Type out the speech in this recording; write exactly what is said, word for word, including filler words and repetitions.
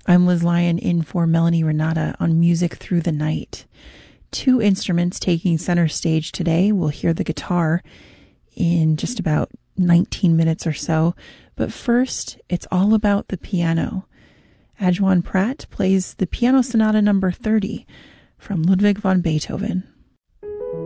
I'm Liz Lyon in for Melanie Renata on Music Through the Night. Two instruments taking center stage today. We'll hear the guitar in just about nineteen minutes or so. But first, it's all about the piano. Adjuan Pratt plays the Piano Sonata number thirty from Ludwig van Beethoven.